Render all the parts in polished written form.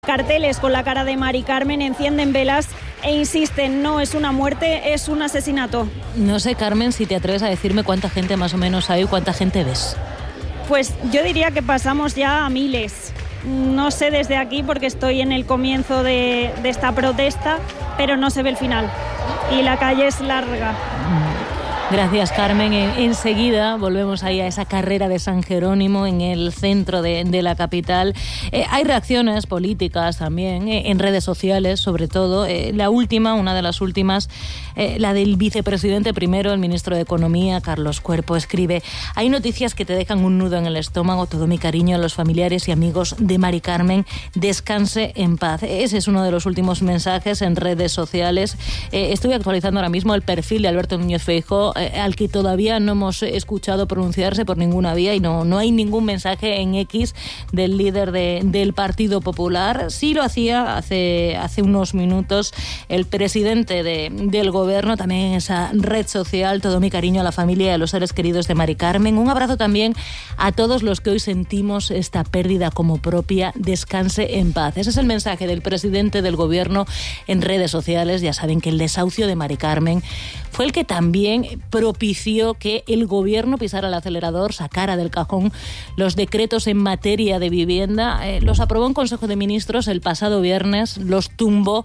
Carteles con la cara de Mari Carmen, encienden velas e insisten, no es una muerte, es un asesinato. No sé, Carmen, si te atreves a decirme cuánta gente más o menos hay o cuánta gente ves. Pues yo diría que pasamos ya a miles. No sé desde aquí porque estoy en el comienzo de esta protesta, pero no se ve el final y la calle es larga. Gracias, Carmen. Enseguida volvemos ahí a esa carrera de San Jerónimo en el centro de la capital. Hay reacciones políticas también, en redes sociales sobre todo. La última, una de las últimas, la del vicepresidente primero, el ministro de Economía, Carlos Cuerpo, escribe: hay noticias que te dejan un nudo en el estómago. Todo mi cariño a los familiares y amigos de Mari Carmen. Descanse en paz. Ese es uno de los últimos mensajes en redes sociales. Estoy actualizando ahora mismo el perfil de Alberto Núñez Feijóo, al que todavía no hemos escuchado pronunciarse por ninguna vía y no hay ningún mensaje en X del líder del Partido Popular. Sí lo hacía hace unos minutos el presidente del Gobierno, también en esa red social. Todo mi cariño a la familia y a los seres queridos de Mari Carmen. Un abrazo también a todos los que hoy sentimos esta pérdida como propia. Descanse en paz. Ese es el mensaje del presidente del Gobierno en redes sociales. Ya saben que el desahucio de Mari Carmen fue el que también propició que el Gobierno pisara el acelerador, sacara del cajón los decretos en materia de vivienda. Los aprobó en Consejo de Ministros el pasado viernes, los tumbó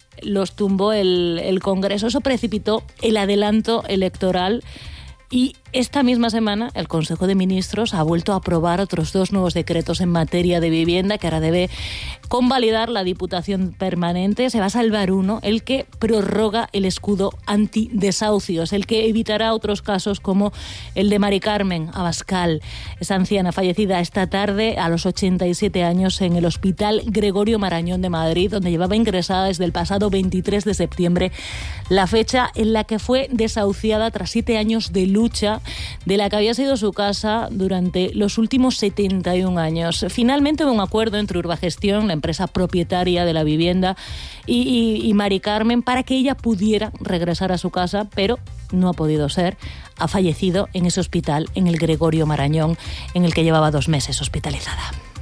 el Congreso. Eso precipitó el adelanto electoral. Y esta misma semana el Consejo de Ministros ha vuelto a aprobar otros 2 nuevos decretos en materia de vivienda que ahora debe convalidar la Diputación Permanente. Se va a salvar uno, el que prorroga el escudo antidesahucios, el que evitará otros casos como el de Mari Carmen Abascal, esa anciana fallecida esta tarde a los 87 años en el Hospital Gregorio Marañón de Madrid, donde llevaba ingresada desde el pasado 23 de septiembre, la fecha en la que fue desahuciada tras 7 años de lucha de la que había sido su casa durante los últimos 71 años. Finalmente hubo un acuerdo entre Urbagestión, la empresa propietaria de la vivienda, y Mari Carmen para que ella pudiera regresar a su casa, pero no ha podido ser. Ha fallecido en ese hospital, en el Gregorio Marañón, en el que llevaba 2 meses hospitalizada.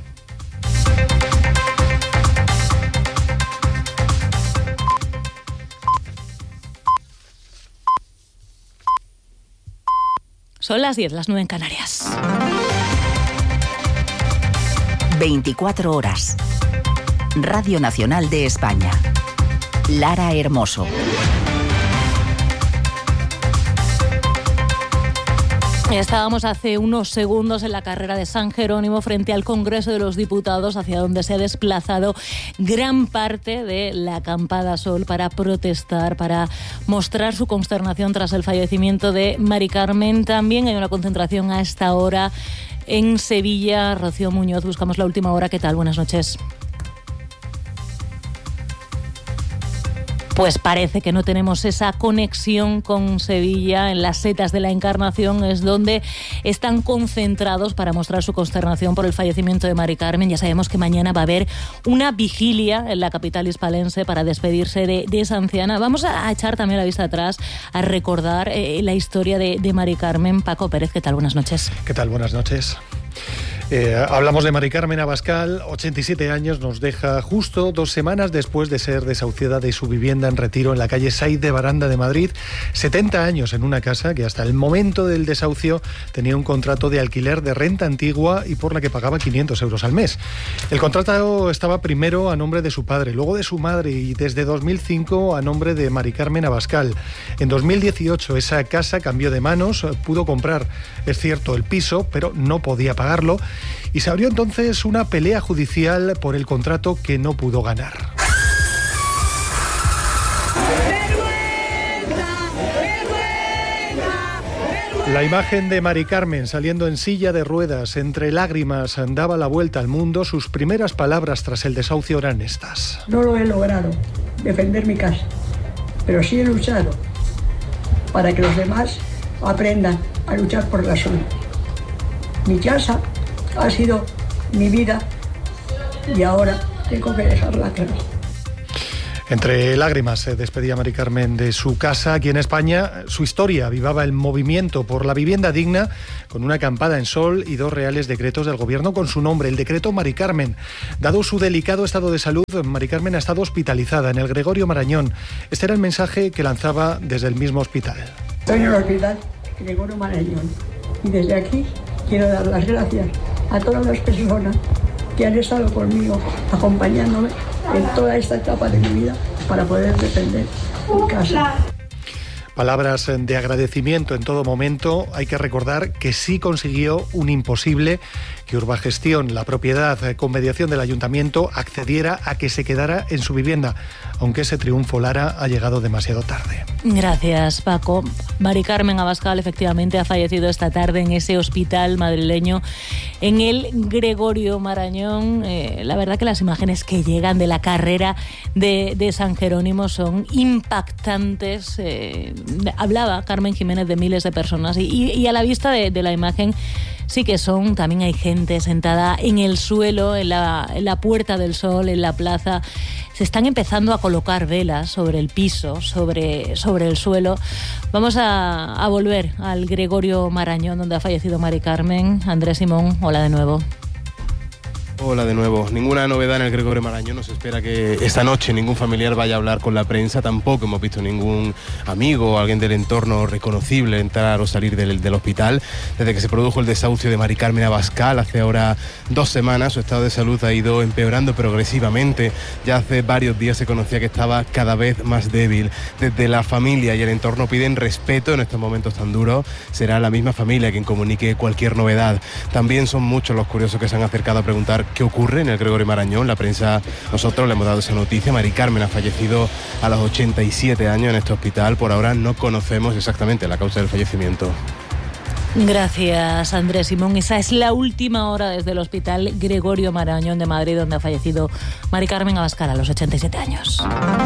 Son las 10, las 9 en Canarias. 24 horas. Radio Nacional de España. Lara Hermoso. Estábamos hace unos segundos en la carrera de San Jerónimo frente al Congreso de los Diputados, hacia donde se ha desplazado gran parte de la acampada Sol para protestar, para mostrar su consternación tras el fallecimiento de Mari Carmen. También hay una concentración a esta hora en Sevilla. Rocío Muñoz, buscamos la última hora. ¿Qué tal? Buenas noches. Pues parece que no tenemos esa conexión con Sevilla. En las Setas de la Encarnación es donde están concentrados para mostrar su consternación por el fallecimiento de Mari Carmen. Ya sabemos que mañana va a haber una vigilia en la capital hispalense para despedirse de esa anciana. Vamos a echar también la vista atrás, a recordar la historia de Mari Carmen. Paco Pérez, ¿qué tal? Buenas noches. ¿Qué tal? Buenas noches. Hablamos de Mari Carmen Abascal, 87 años, nos deja justo 2 semanas después de ser desahuciada de su vivienda en Retiro, en la calle Said de Baranda de Madrid. 70 años en una casa que hasta el momento del desahucio tenía un contrato de alquiler de renta antigua y por la que pagaba 500 euros al mes. El contrato estaba primero a nombre de su padre, luego de su madre y desde 2005 a nombre de Mari Carmen Abascal. En 2018 esa casa cambió de manos, pudo comprar, es cierto, el piso, pero no podía pagarlo. Y se abrió entonces una pelea judicial por el contrato que no pudo ganar. La imagen de Mari Carmen saliendo en silla de ruedas, entre lágrimas, daba la vuelta al mundo. Sus primeras palabras tras el desahucio eran estas. No lo he logrado, defender mi casa, pero sí he luchado para que los demás aprendan a luchar por la suya. Mi casa ha sido mi vida y ahora tengo que dejarla atrás. Entre lágrimas se despedía Mari Carmen de su casa aquí en España. Su historia avivaba el movimiento por la vivienda digna con una acampada en sol y 2 reales decretos del gobierno con su nombre, el decreto Mari Carmen. Dado su delicado estado de salud, Mari Carmen ha estado hospitalizada en el Gregorio Marañón. Este era el mensaje que lanzaba desde el mismo hospital. Estoy en el hospital Gregorio Marañón y desde aquí quiero dar las gracias a todas las personas que han estado conmigo, acompañándome en toda esta etapa de mi vida para poder defender mi casa. Palabras de agradecimiento en todo momento. Hay que recordar que sí consiguió un imposible, que Urbagestión, la propiedad con mediación del ayuntamiento, accediera a que se quedara en su vivienda, aunque ese triunfo, Lara, ha llegado demasiado tarde. Gracias, Paco. Mari Carmen Abascal efectivamente ha fallecido esta tarde en ese hospital madrileño, en el Gregorio Marañón. La verdad que las imágenes que llegan de la carrera de San Jerónimo son impactantes. Hablaba Carmen Jiménez de miles de personas y a la vista de la imagen sí que también hay gente sentada en el suelo, en la Puerta del Sol, en la plaza. Se están empezando a colocar velas sobre el piso, sobre el suelo. Vamos a volver al Gregorio Marañón, donde ha fallecido Mari Carmen. Andrés Simón, hola de nuevo. Hola de nuevo. Ninguna novedad en el Gregorio Marañón. No se espera que esta noche ningún familiar vaya a hablar con la prensa. Tampoco hemos visto ningún amigo o alguien del entorno reconocible entrar o salir del hospital. Desde que se produjo el desahucio de Mari Carmen Abascal hace ahora 2 semanas, su estado de salud ha ido empeorando progresivamente. Ya hace varios días se conocía que estaba cada vez más débil. Desde la familia y el entorno piden respeto en estos momentos tan duros. Será la misma familia quien comunique cualquier novedad. También son muchos los curiosos que se han acercado a preguntar qué ocurre en el Gregorio Marañón. La prensa, nosotros le hemos dado esa noticia. Mari Carmen ha fallecido a los 87 años en este hospital. Por ahora no conocemos exactamente la causa del fallecimiento. Gracias, Andrés Simón. Esa es la última hora desde el Hospital Gregorio Marañón de Madrid, donde ha fallecido Mari Carmen Abascal a los 87 años.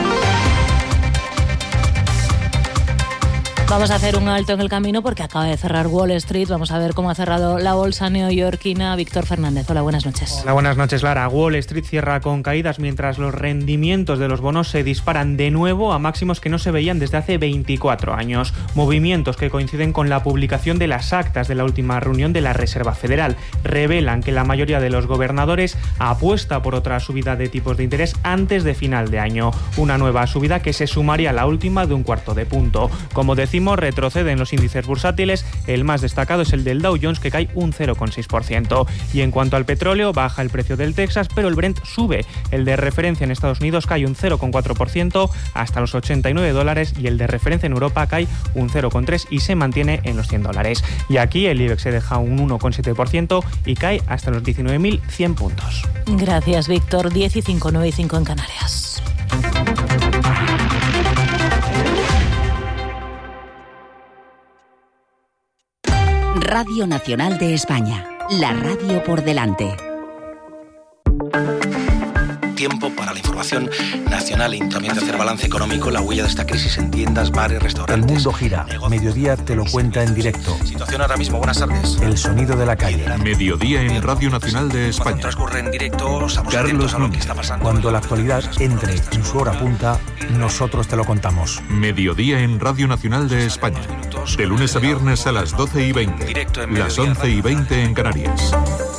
Vamos a hacer un alto en el camino porque acaba de cerrar Wall Street. Vamos a ver cómo ha cerrado la bolsa neoyorquina. Víctor Fernández, hola, buenas noches. Hola, buenas noches, Lara. Wall Street cierra con caídas mientras los rendimientos de los bonos se disparan de nuevo a máximos que no se veían desde hace 24 años. Movimientos que coinciden con la publicación de las actas de la última reunión de la Reserva Federal. Revelan que la mayoría de los gobernadores apuesta por otra subida de tipos de interés antes de final de año. Una nueva subida que se sumaría a la última de 1/4 de punto. Como decimos, retroceden los índices bursátiles. El más destacado es el del Dow Jones, que cae un 0,6%. Y en cuanto al petróleo, baja el precio del Texas, pero el Brent sube. El de referencia en Estados Unidos cae un 0,4% hasta los $89 y el de referencia en Europa cae un 0,3% y se mantiene en los $100. Y aquí el IBEX se deja un 1,7% y cae hasta los 19.100 puntos. Gracias, Víctor. 10:05, 9:05 en Canarias. Radio Nacional de España, la radio por delante. Tiempo para la información nacional y también de hacer balance económico, la huella de esta crisis en tiendas, bares, restaurantes. El mundo gira. Mediodía te lo cuenta en directo. Situación ahora mismo, buenas tardes. El sonido de la calle. Mediodía en Radio Nacional de España. Cuando transcurre en directo, estamos atentos a lo que está pasando. Cuando la actualidad entre en su hora punta, nosotros te lo contamos. Mediodía en Radio Nacional de España. De lunes a viernes a las 12:20. Las 11:20 en Canarias.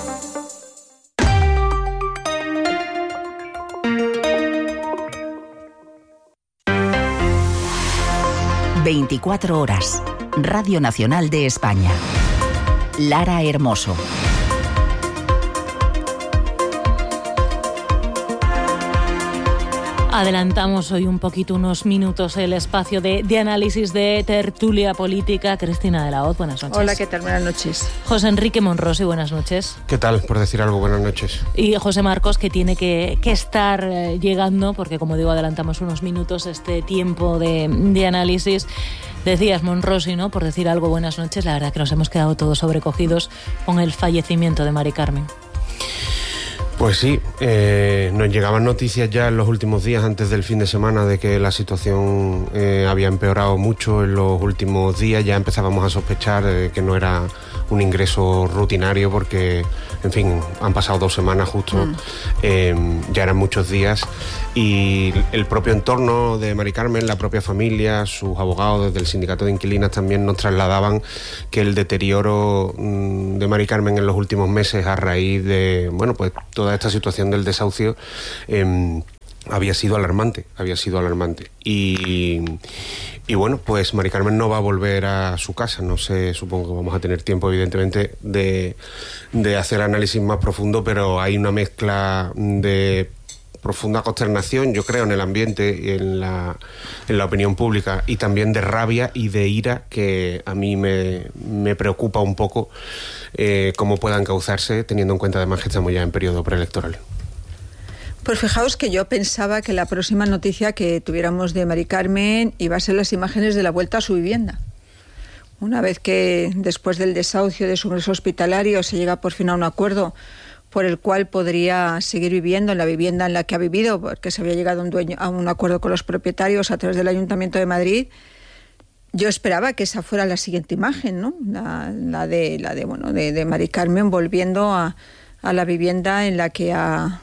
...24 horas... Radio Nacional de España. Lara Hermoso. Adelantamos hoy un poquito, unos minutos, el espacio de análisis de tertulia política. Cristina de la Hoz, buenas noches. Hola, ¿qué tal? Buenas noches. José Enrique Monrosi, buenas noches. ¿Qué tal? Por decir algo, buenas noches. Y José Marcos, que tiene que estar llegando, porque como digo, adelantamos unos minutos este tiempo de análisis. Decías, Monrosi, ¿no? Por decir algo, buenas noches. La verdad que nos hemos quedado todos sobrecogidos con el fallecimiento de Mari Carmen. Pues sí, nos llegaban noticias ya en los últimos días antes del fin de semana de que la situación había empeorado mucho en los últimos días. Ya empezábamos a sospechar que no era un ingreso rutinario porque En fin, han pasado 2 semanas justo, ya eran muchos días, y el propio entorno de Mari Carmen, la propia familia, sus abogados desde el sindicato de inquilinas también nos trasladaban que el deterioro de Mari Carmen en los últimos meses a raíz de, bueno, pues toda esta situación del desahucio había sido alarmante. Y bueno, pues Mari Carmen no va a volver a su casa. No sé, supongo que vamos a tener tiempo, evidentemente, de hacer análisis más profundo, pero hay una mezcla de profunda consternación, yo creo, en el ambiente y en la opinión pública, y también de rabia y de ira, que a mí me preocupa un poco cómo pueda encauzarse, teniendo en cuenta además que estamos ya en periodo preelectoral. Pues fijaos que yo pensaba que la próxima noticia que tuviéramos de Mari Carmen iba a ser las imágenes de la vuelta a su vivienda. Una vez que después del desahucio de su ingreso hospitalario se llega por fin a un acuerdo por el cual podría seguir viviendo en la vivienda en la que ha vivido, porque se había llegado a un acuerdo con los propietarios a través del Ayuntamiento de Madrid. Yo esperaba que esa fuera la siguiente imagen, ¿no? La de Mari Carmen volviendo a la vivienda en la que ha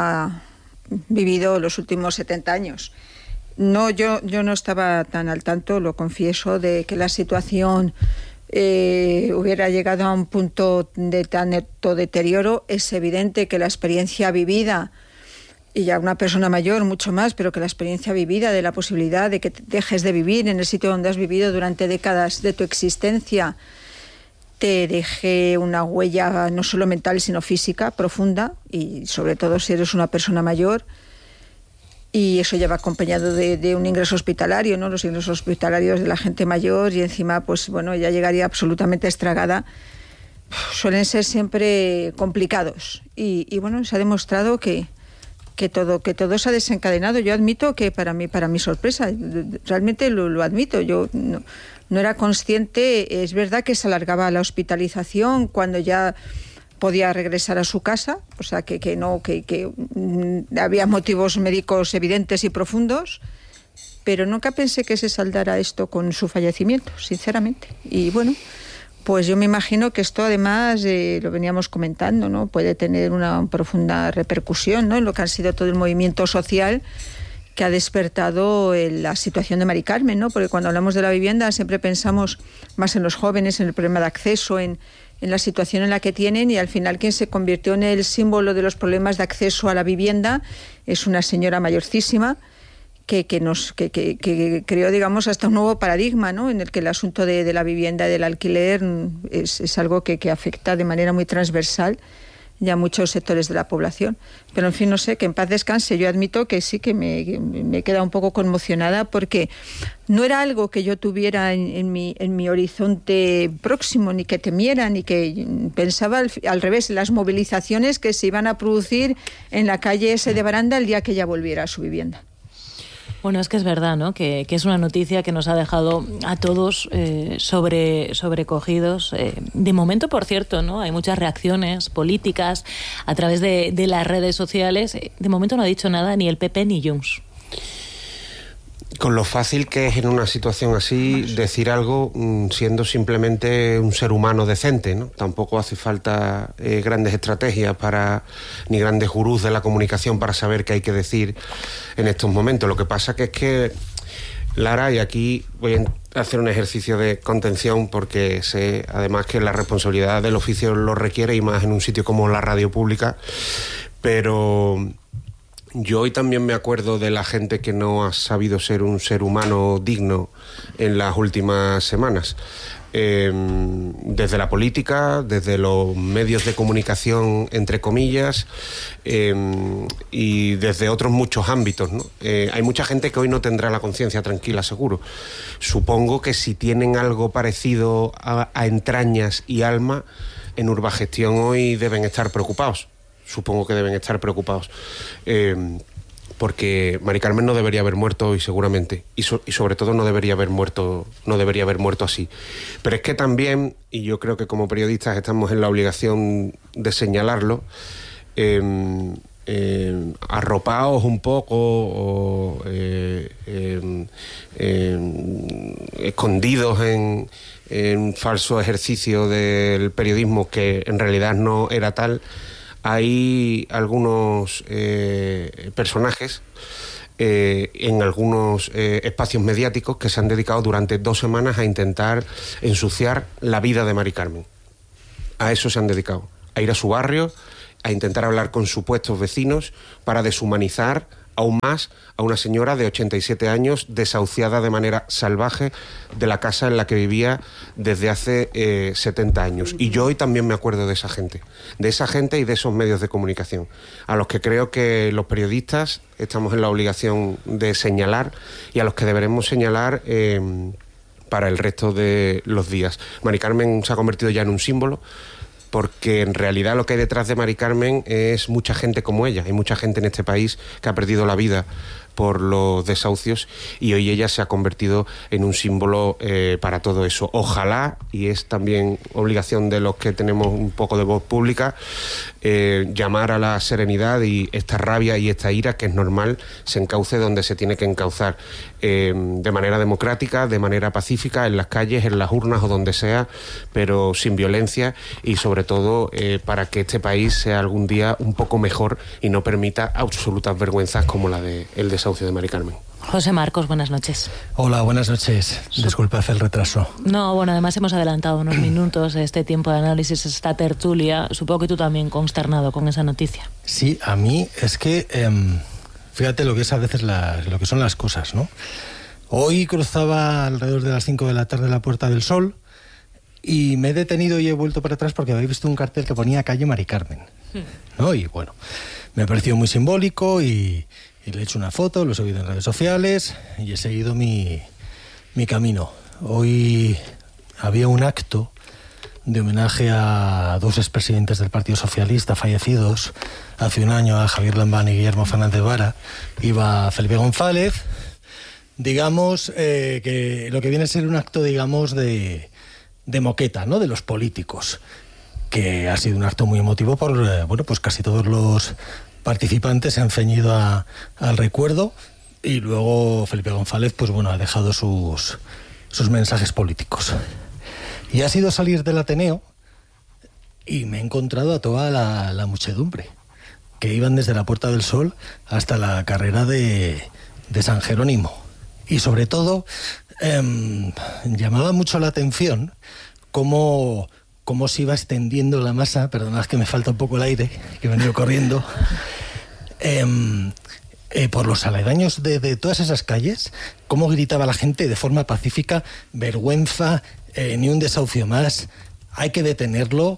vivido los últimos 70 años. No, yo no estaba tan al tanto, lo confieso, de que la situación hubiera llegado a un punto de tan neto deterioro. Es evidente que la experiencia vivida, y ya una persona mayor mucho más, pero que la experiencia vivida de la posibilidad de que dejes de vivir en el sitio donde has vivido durante décadas de tu existencia te deje una huella no solo mental sino física profunda, y sobre todo si eres una persona mayor, y eso ya va acompañado de un ingreso hospitalario, ¿no? Los ingresos hospitalarios de la gente mayor, y encima pues bueno, ya llegaría absolutamente estragada, suelen ser siempre complicados, y bueno, se ha demostrado que todo se ha desencadenado. Yo admito que para mi sorpresa, realmente lo admito, yo no era consciente. Es verdad que se alargaba la hospitalización cuando ya podía regresar a su casa, o sea que había motivos médicos evidentes y profundos, pero nunca pensé que se saldara esto con su fallecimiento, sinceramente. Y bueno, pues yo me imagino que esto además, lo veníamos comentando, ¿no? Puede tener una profunda repercusión, ¿no?, en lo que ha sido todo el movimiento social que ha despertado la situación de Mari Carmen, ¿no? Porque cuando hablamos de la vivienda siempre pensamos más en los jóvenes, en el problema de acceso, en la situación en la que tienen, y al final quien se convirtió en el símbolo de los problemas de acceso a la vivienda es una señora mayorcísima que creó, digamos, hasta un nuevo paradigma, ¿no?, en el que el asunto de la vivienda y del alquiler es algo que afecta de manera muy transversal ya muchos sectores de la población. Pero en fin, no sé, que en paz descanse. Yo admito que sí, que me he quedado un poco conmocionada, porque no era algo que yo tuviera en mi horizonte próximo, ni que temiera, ni que pensaba al revés, las movilizaciones que se iban a producir en la calle S de Baranda el día que ella volviera a su vivienda. Bueno, es que es verdad, ¿no?, que es una noticia que nos ha dejado a todos sobrecogidos. De momento, por cierto, ¿no?, hay muchas reacciones políticas a través de las redes sociales. De momento no ha dicho nada ni el PP ni Junts. Con lo fácil que es en una situación así decir algo siendo simplemente un ser humano decente, ¿no? Tampoco hace falta grandes estrategias ni grandes gurús de la comunicación para saber qué hay que decir en estos momentos. Lo que pasa que es que, Lara, y aquí voy a hacer un ejercicio de contención porque sé además que la responsabilidad del oficio lo requiere, y más en un sitio como la radio pública, pero yo hoy también me acuerdo de la gente que no ha sabido ser un ser humano digno en las últimas semanas. Desde la política, desde los medios de comunicación, entre comillas, y desde otros muchos ámbitos, ¿no? Hay mucha gente que hoy no tendrá la conciencia tranquila, seguro. Supongo que si tienen algo parecido a entrañas y alma, en Urbagestión hoy deben estar preocupados. Supongo que deben estar preocupados, porque Mari Carmen no debería haber muerto hoy, seguramente, y sobre todo no debería haber muerto así. Pero es que también, y yo creo que como periodistas estamos en la obligación de señalarlo, arropados un poco o escondidos en un falso ejercicio del periodismo que en realidad no era tal, hay algunos personajes en algunos espacios mediáticos que se han dedicado durante 2 semanas a intentar ensuciar la vida de Mari Carmen. A eso se han dedicado, a ir a su barrio, a intentar hablar con supuestos vecinos para deshumanizar aún más a una señora de 87 años desahuciada de manera salvaje de la casa en la que vivía desde hace 70 años. Y yo hoy también me acuerdo de esa gente y de esos medios de comunicación, a los que creo que los periodistas estamos en la obligación de señalar y a los que deberemos señalar para el resto de los días. Mari Carmen se ha convertido ya en un símbolo, porque en realidad lo que hay detrás de Mari Carmen es mucha gente como ella. Hay mucha gente en este país que ha perdido la vida por los desahucios y hoy ella se ha convertido en un símbolo para todo eso. Ojalá, y es también obligación de los que tenemos un poco de voz pública, llamar a la serenidad, y esta rabia y esta ira, que es normal, se encauce donde se tiene que encauzar, de manera democrática, de manera pacífica, en las calles, en las urnas o donde sea, pero sin violencia, y sobre todo para que este país sea algún día un poco mejor y no permita absolutas vergüenzas como la del desahucio de Mari Carmen. José Marcos, buenas noches. Hola, buenas noches. Disculpad el retraso. No, bueno, además hemos adelantado unos minutos este tiempo de análisis, esta tertulia. Supongo que tú también consternado con esa noticia. Sí, a mí es que, fíjate lo que es a veces lo que son las cosas, ¿no? Hoy cruzaba alrededor de las 5 de la tarde la Puerta del Sol y me he detenido y he vuelto para atrás porque había visto un cartel que ponía calle Mari Carmen, ¿no? Y bueno, me pareció muy simbólico y le he hecho una foto, lo he subido en redes sociales y he seguido mi camino. Hoy había un acto de homenaje a 2 expresidentes del Partido Socialista fallecidos hace un año, a Javier Lambán y Guillermo Fernández Vara. Iba Felipe González, digamos, que lo que viene a ser un acto, digamos, de moqueta, ¿no?, de los políticos, que ha sido un acto muy emotivo por, bueno, pues casi todos los participantes se han ceñido al recuerdo, y luego Felipe González, pues bueno, ha dejado sus mensajes políticos. Y ha sido salir del Ateneo y me he encontrado a toda la muchedumbre, que iban desde la Puerta del Sol hasta la carrera de San Jerónimo. Y sobre todo, llamaba mucho la atención cómo se iba extendiendo la masa. Perdonad que me falta un poco el aire, que he venido corriendo, por los aledaños de todas esas calles, cómo gritaba la gente de forma pacífica: vergüenza, ni un desahucio más, hay que detenerlo.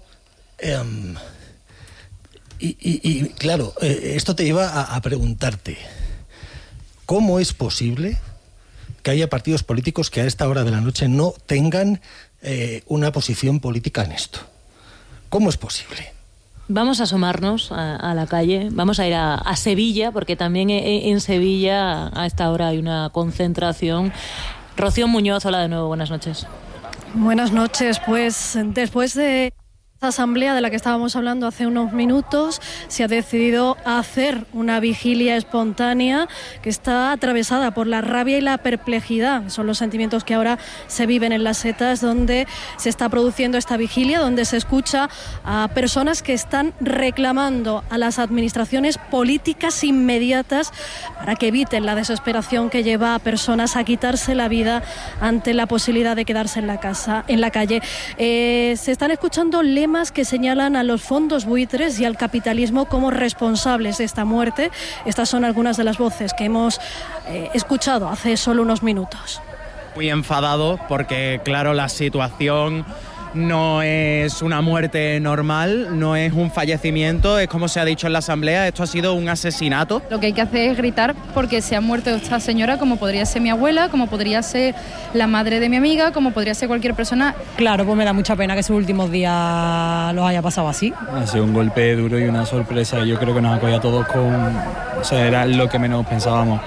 Y claro, esto te lleva a preguntarte, ¿cómo es posible que haya partidos políticos que a esta hora de la noche no tengan una posición política en esto? ¿Cómo es posible? Vamos a asomarnos a la calle, vamos a ir a Sevilla, porque también en Sevilla a esta hora hay una concentración. Rocío Muñoz, hola de nuevo, buenas noches. Buenas noches, pues después de esta asamblea de la que estábamos hablando hace unos minutos, se ha decidido hacer una vigilia espontánea que está atravesada por la rabia y la perplejidad. Son los sentimientos que ahora se viven en Las Setas, donde se está produciendo esta vigilia, donde se escucha a personas que están reclamando a las administraciones políticas inmediatas para que eviten la desesperación que lleva a personas a quitarse la vida ante la posibilidad de quedarse en la calle. Se están escuchando que señalan a los fondos buitres y al capitalismo como responsables de esta muerte. Estas son algunas de las voces que hemos escuchado hace solo unos minutos. Muy enfadado porque, claro, la situación no es una muerte normal, no es un fallecimiento, es como se ha dicho en la asamblea, esto ha sido un asesinato. Lo que hay que hacer es gritar porque se ha muerto esta señora, como podría ser mi abuela, como podría ser la madre de mi amiga, como podría ser cualquier persona. Claro, pues me da mucha pena que sus últimos días los haya pasado así. Ha sido un golpe duro y una sorpresa. Yo creo que nos ha cogido a todos o sea, era lo que menos pensábamos.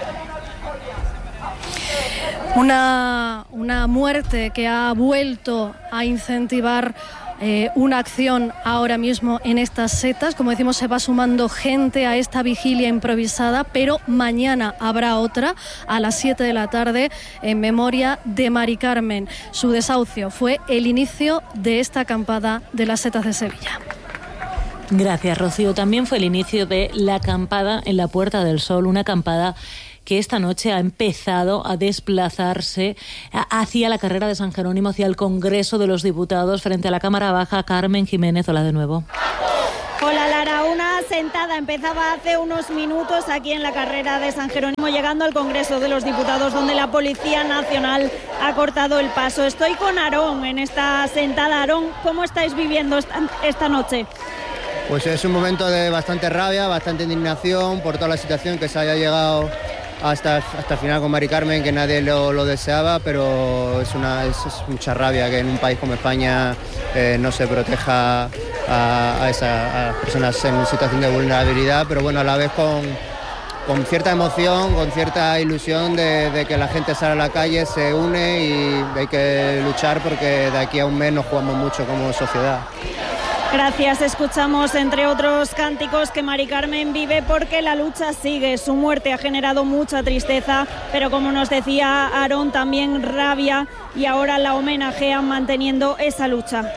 Una muerte que ha vuelto a incentivar una acción ahora mismo en estas setas. Como decimos, se va sumando gente a esta vigilia improvisada, pero mañana habrá otra a las 7 de la tarde en memoria de Mari Carmen. Su desahucio fue el inicio de esta acampada de las setas de Sevilla. Gracias, Rocío. También fue el inicio de la acampada en la Puerta del Sol, una acampada que esta noche ha empezado a desplazarse hacia la carrera de San Jerónimo, hacia el Congreso de los Diputados, frente a la Cámara Baja. Carmen Jiménez, hola de nuevo. Hola Lara, una sentada empezaba hace unos minutos aquí en la carrera de San Jerónimo, llegando al Congreso de los Diputados, donde la Policía Nacional ha cortado el paso. Estoy con Aarón en esta sentada. Aarón, ¿cómo estáis viviendo esta noche? Pues es un momento de bastante rabia, bastante indignación por toda la situación que se haya llegado hasta el final con Mari Carmen, que nadie lo deseaba, pero es mucha rabia que en un país como España no se proteja a las personas en situación de vulnerabilidad, pero bueno, a la vez con cierta emoción, con cierta ilusión de que la gente sale a la calle, se une y hay que luchar, porque de aquí a un mes nos jugamos mucho como sociedad. Gracias. Escuchamos, entre otros cánticos, que Mari Carmen vive porque la lucha sigue. Su muerte ha generado mucha tristeza, pero como nos decía Aarón, también rabia, y ahora la homenajean manteniendo esa lucha.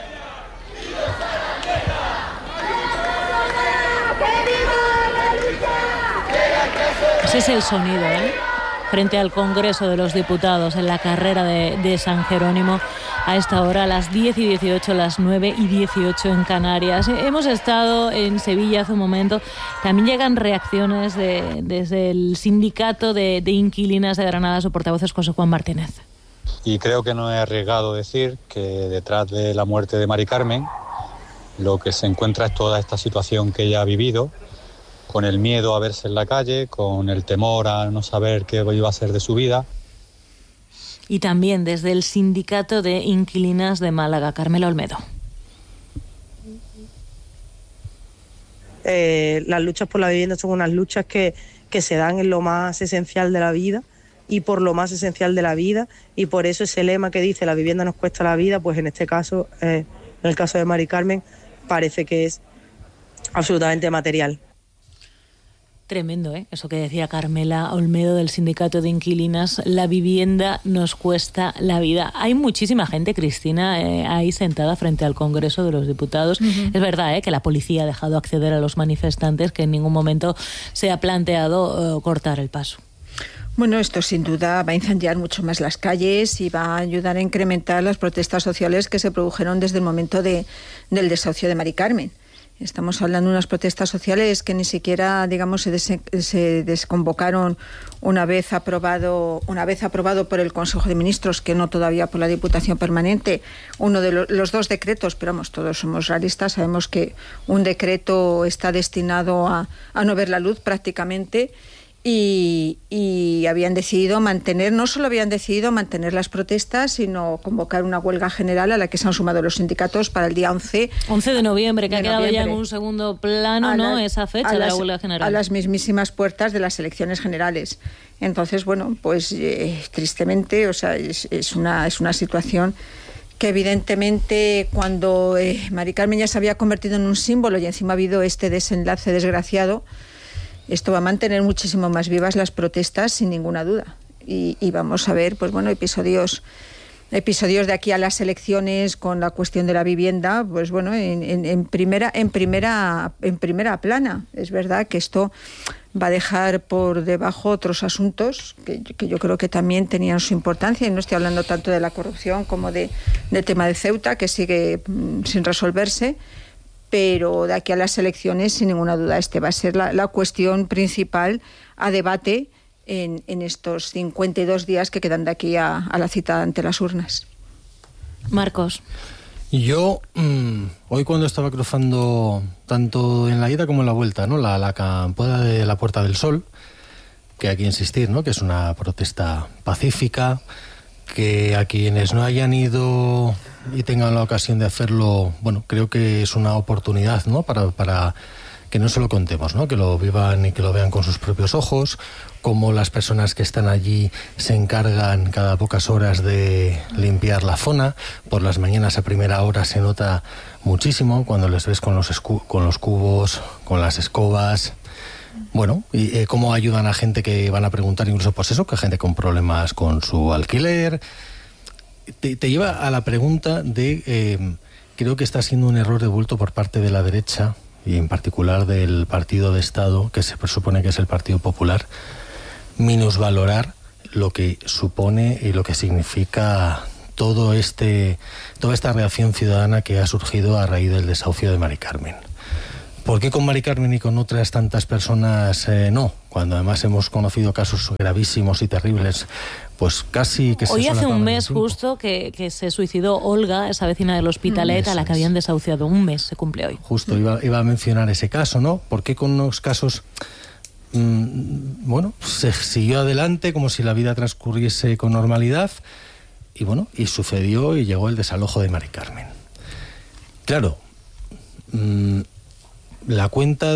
Ese es el sonido, frente al Congreso de los Diputados, en la carrera de San Jerónimo, a esta hora, a las 10 y 18, las 9 y 18 en Canarias. Hemos estado en Sevilla hace un momento. También llegan reacciones desde el sindicato de inquilinas de Granada. Su portavoz es José Juan Martínez. Y creo que no es arriesgado decir que detrás de la muerte de Mari Carmen lo que se encuentra es toda esta situación que ella ha vivido, con el miedo a verse en la calle, con el temor a no saber qué iba a ser de su vida. Y también desde el sindicato de inquilinas de Málaga, Carmela Olmedo. Las luchas por la vivienda son unas luchas que se dan en lo más esencial de la vida, y por lo más esencial de la vida, y por eso ese lema que dice la vivienda nos cuesta la vida, pues en este caso, en el caso de Mari Carmen, parece que es absolutamente material. Tremendo, eso que decía Carmela Olmedo del sindicato de inquilinas, la vivienda nos cuesta la vida. Hay muchísima gente, Cristina, ahí sentada frente al Congreso de los Diputados. Uh-huh. Es verdad que la policía ha dejado acceder a los manifestantes, que en ningún momento se ha planteado cortar el paso. Bueno, esto sin duda va a incendiar mucho más las calles y va a ayudar a incrementar las protestas sociales que se produjeron desde el momento del desahucio de Mari Carmen. Estamos hablando de unas protestas sociales que ni siquiera, digamos, se desconvocaron una vez aprobado por el Consejo de Ministros, que no todavía por la Diputación Permanente, uno de los dos decretos, pero vamos, todos somos realistas, sabemos que un decreto está destinado a no ver la luz prácticamente. Y habían decidido no solo habían decidido mantener las protestas, sino convocar una huelga general a la que se han sumado los sindicatos para el día 11 de noviembre, que ha quedado ya en un segundo plano, ¿no? Esa fecha de la huelga general. A las mismísimas puertas de las elecciones generales. Entonces, bueno, pues tristemente, o sea, es una situación que evidentemente cuando Mari Carmen ya se había convertido en un símbolo y encima ha habido este desenlace desgraciado, esto va a mantener muchísimo más vivas las protestas, sin ninguna duda. Y vamos a ver, pues bueno, episodios de aquí a las elecciones con la cuestión de la vivienda, pues bueno, en primera plana. Es verdad que esto va a dejar por debajo otros asuntos que yo creo que también tenían su importancia, y no estoy hablando tanto de la corrupción como del tema de Ceuta, que sigue sin resolverse. Pero de aquí a las elecciones, sin ninguna duda, va a ser la cuestión principal a debate en estos 52 días que quedan de aquí a la cita ante las urnas. Marcos. Yo, hoy cuando estaba cruzando, tanto en la ida como en la vuelta, ¿no? la acampada de la Puerta del Sol, que hay que insistir, ¿no? Que es una protesta pacífica, que a quienes no hayan ido y tengan la ocasión de hacerlo, bueno, creo que es una oportunidad, ¿no? Para que no se lo contemos, ¿no? Que lo vivan y que lo vean con sus propios ojos, cómo las personas que están allí se encargan cada pocas horas de limpiar la zona. Por las mañanas a primera hora se nota muchísimo cuando les ves con los cubos, con las escobas. Bueno, y cómo ayudan a gente que van a preguntar, incluso pues eso, que gente con problemas con su alquiler. Te lleva a la pregunta de, creo que está siendo un error de bulto por parte de la derecha, y en particular del partido de Estado, que se presupone que es el Partido Popular, minusvalorar lo que supone y lo que significa toda esta reacción ciudadana que ha surgido a raíz del desahucio de Mari Carmen. ¿Por qué con Mari Carmen y con otras tantas personas no? Cuando además hemos conocido casos gravísimos y terribles, pues casi que se hoy hace un mes tiempo. justo que se suicidó Olga, esa vecina del Hospitalet, a la que habían desahuciado. Un mes se cumple hoy. Justo, iba a mencionar ese caso, ¿no? ¿Por qué con los casos, bueno, se siguió adelante como si la vida transcurriese con normalidad? Y bueno, y sucedió y llegó el desalojo de Mari Carmen. Claro, la cuenta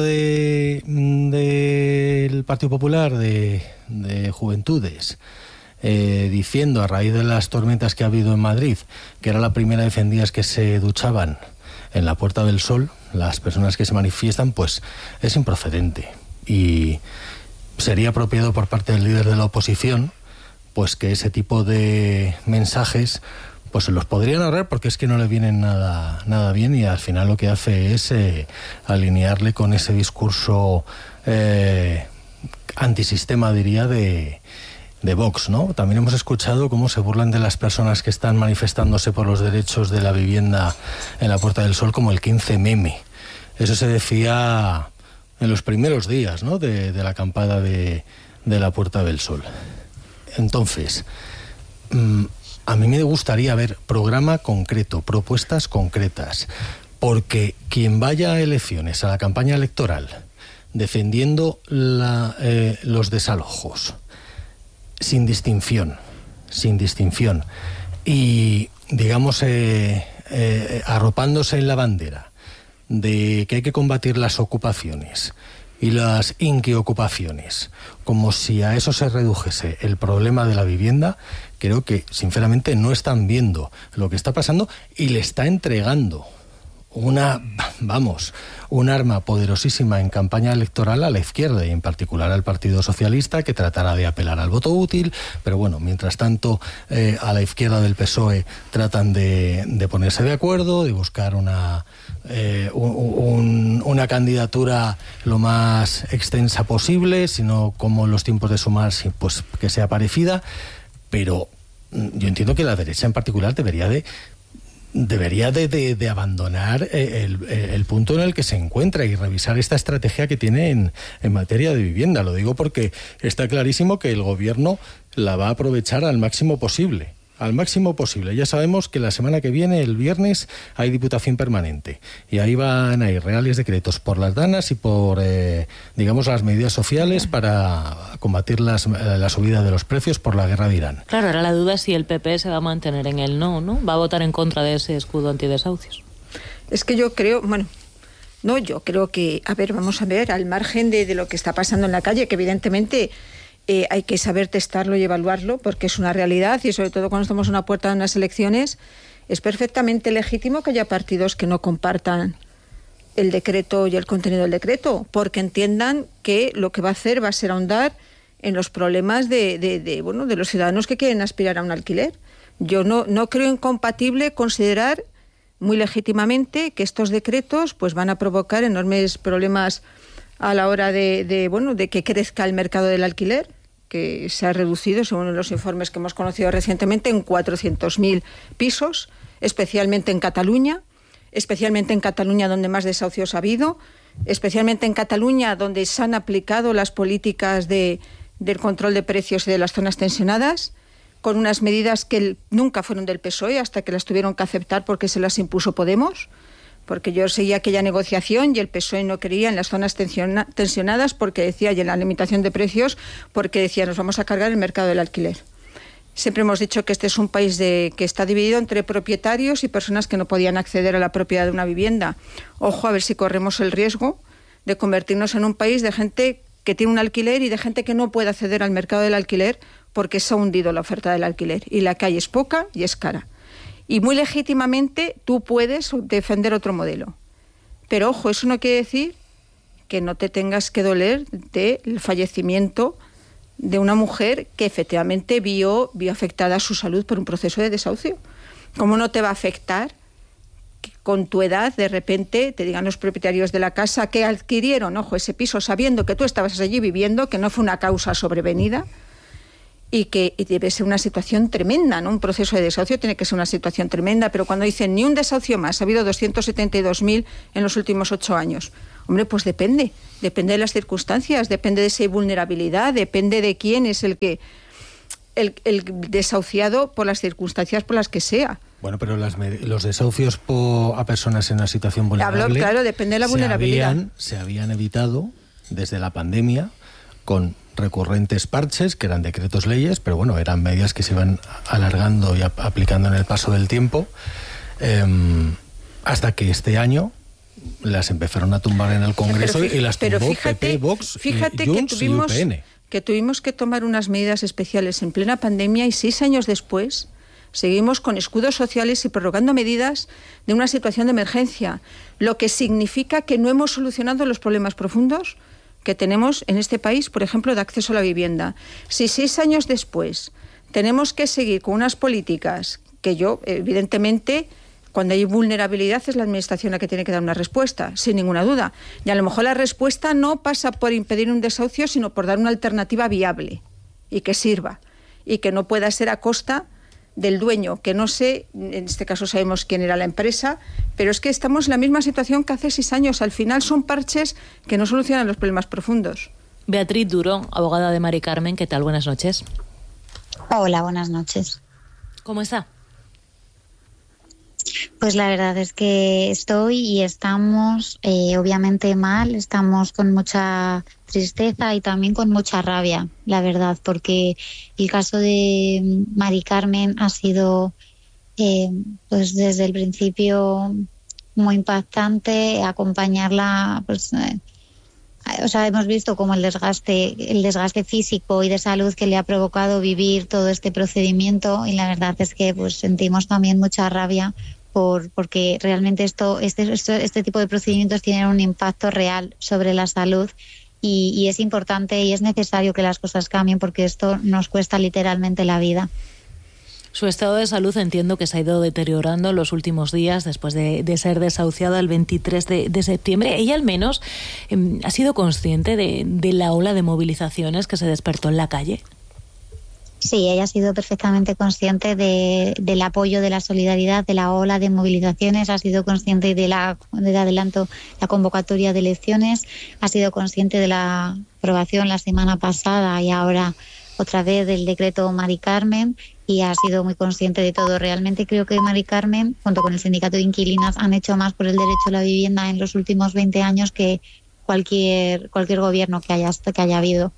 del Partido Popular de Juventudes, diciendo a raíz de las tormentas que ha habido en Madrid, que era la primera vez en días que se duchaban en la Puerta del Sol, las personas que se manifiestan, pues es improcedente. Y sería apropiado por parte del líder de la oposición, pues que ese tipo de mensajes pues se los podrían ahorrar, porque es que no le vienen nada bien, y al final lo que hace es alinearle con ese discurso antisistema, diría, de Vox, ¿no? También hemos escuchado cómo se burlan de las personas que están manifestándose por los derechos de la vivienda en la Puerta del Sol como el 15M. Eso se decía en los primeros días, ¿no?, de la acampada de la Puerta del Sol. Entonces, a mí me gustaría ver programa concreto, propuestas concretas, porque quien vaya a elecciones, a la campaña electoral, defendiendo los desalojos, sin distinción, y, digamos, arropándose en la bandera de que hay que combatir las ocupaciones y las inquiocupaciones, como si a eso se redujese el problema de la vivienda, creo que sinceramente no están viendo lo que está pasando y le está entregando un arma poderosísima en campaña electoral a la izquierda, y en particular al Partido Socialista, que tratará de apelar al voto útil, pero bueno, mientras tanto a la izquierda del PSOE tratan de ponerse de acuerdo, de buscar una candidatura lo más extensa posible, sino como los tiempos de sumar, pues que sea parecida. Pero yo entiendo que la derecha en particular debería de abandonar el punto en el que se encuentra y revisar esta estrategia que tiene en materia de vivienda. Lo digo porque está clarísimo que el gobierno la va a aprovechar al máximo posible. Ya sabemos que la semana que viene, el viernes, hay Diputación Permanente, y ahí van a ir reales decretos por las danas y por, digamos, las medidas sociales para combatir la subida de los precios por la guerra de Irán. Claro, ahora la duda es si el PP se va a mantener en el no, ¿va a votar en contra de ese escudo antidesahucios? Es que yo creo, yo creo que, vamos a ver, al margen de lo que está pasando en la calle, que evidentemente hay que saber testarlo y evaluarlo, porque es una realidad, y sobre todo cuando estamos a una puerta de unas elecciones, es perfectamente legítimo que haya partidos que no compartan el decreto y el contenido del decreto, porque entiendan que lo que va a hacer va a ser ahondar en los problemas de los ciudadanos que quieren aspirar a un alquiler. Yo no creo incompatible considerar muy legítimamente que estos decretos pues van a provocar enormes problemas a la hora de que crezca el mercado del alquiler, que se ha reducido, según los informes que hemos conocido recientemente, en 400.000 pisos, especialmente en Cataluña donde más desahucios ha habido, especialmente en Cataluña donde se han aplicado las políticas del control de precios y de las zonas tensionadas, con unas medidas que nunca fueron del PSOE hasta que las tuvieron que aceptar porque se las impuso Podemos, porque yo seguía aquella negociación y el PSOE no quería en las zonas tensionadas porque decía, y en la limitación de precios, porque decía, nos vamos a cargar el mercado del alquiler. Siempre hemos dicho que este es un país que está dividido entre propietarios y personas que no podían acceder a la propiedad de una vivienda. Ojo, a ver si corremos el riesgo de convertirnos en un país de gente que tiene un alquiler y de gente que no puede acceder al mercado del alquiler porque se ha hundido la oferta del alquiler y la que hay es poca y es cara. Y muy legítimamente tú puedes defender otro modelo. Pero ojo, eso no quiere decir que no te tengas que doler del fallecimiento de una mujer que efectivamente vio afectada su salud por un proceso de desahucio. ¿Cómo no te va a afectar que con tu edad de repente te digan los propietarios de la casa que adquirieron, ojo, ese piso sabiendo que tú estabas allí viviendo, que no fue una causa sobrevenida y que debe ser una situación tremenda, ¿no? Un proceso de desahucio tiene que ser una situación tremenda, pero cuando dicen ni un desahucio más, ha habido 272.000 en los últimos 8 años. Hombre, pues depende de las circunstancias, depende de esa vulnerabilidad, depende de quién es el desahuciado por las circunstancias por las que sea. Bueno, pero los desahucios a personas en una situación vulnerable... Claro, depende de la vulnerabilidad. Se habían evitado desde la pandemia con recurrentes parches, que eran decretos leyes, pero bueno, eran medidas que se iban alargando y aplicando en el paso del tiempo, hasta que este año las empezaron a tumbar en el Congreso y las tumbó PP, Vox, Junts y UPN. Que tuvimos que tomar unas medidas especiales en plena pandemia y 6 años después seguimos con escudos sociales y prorrogando medidas de una situación de emergencia, lo que significa que no hemos solucionado los problemas profundos que tenemos en este país, por ejemplo, de acceso a la vivienda. Si 6 años después tenemos que seguir con unas políticas que evidentemente, cuando hay vulnerabilidad es la Administración la que tiene que dar una respuesta, sin ninguna duda. Y a lo mejor la respuesta no pasa por impedir un desahucio, sino por dar una alternativa viable y que sirva. Y que no pueda ser a costa del dueño, que no sé, en este caso sabemos quién era la empresa, pero es que estamos en la misma situación que hace 6 años. Al final son parches que no solucionan los problemas profundos. Beatriz Duro, abogada de Mari Carmen, ¿qué tal? Buenas noches. Hola, buenas noches. ¿Cómo está? Pues la verdad es que estoy y estamos obviamente mal, estamos con mucha tristeza y también con mucha rabia, la verdad, porque el caso de Mari Carmen ha sido pues desde el principio muy impactante, acompañarla, pues hemos visto como el desgaste físico y de salud que le ha provocado vivir todo este procedimiento, y la verdad es que pues sentimos también mucha rabia porque realmente este tipo de procedimientos tienen un impacto real sobre la salud y es importante y es necesario que las cosas cambien, porque esto nos cuesta literalmente la vida. Su estado de salud entiendo que se ha ido deteriorando en los últimos días después de ser desahuciada el 23 de septiembre. Ella al menos ha sido consciente de la ola de movilizaciones que se despertó en la calle. Sí, ella ha sido perfectamente consciente del apoyo, de la solidaridad, de la ola de movilizaciones, ha sido consciente del adelanto, la convocatoria de elecciones, ha sido consciente de la aprobación la semana pasada y ahora otra vez del decreto Mari Carmen, y ha sido muy consciente de todo. Realmente creo que Mari Carmen, junto con el sindicato de inquilinas, han hecho más por el derecho a la vivienda en los últimos 20 años que cualquier gobierno que haya habido.